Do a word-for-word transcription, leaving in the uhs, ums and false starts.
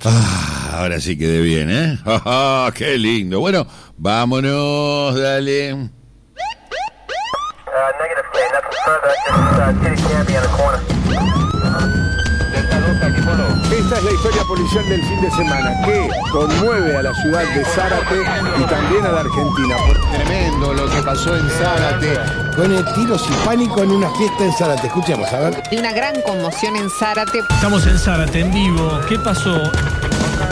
Ah, ahora sí quedé bien, ¿eh? ¡Ah, qué lindo! Bueno, vámonos, dale. Uh, negative, K, nothing further, just uh, Titty Candy on the corner. Esta es la historia policial del fin de semana que conmueve a la ciudad de Zárate y también a la Argentina. Tremendo lo que pasó en Zárate. Con el tiros y pánico en una fiesta en Zárate. Escuchemos, a ver. Hay una gran conmoción en Zárate. Estamos en Zárate, en vivo. ¿Qué pasó?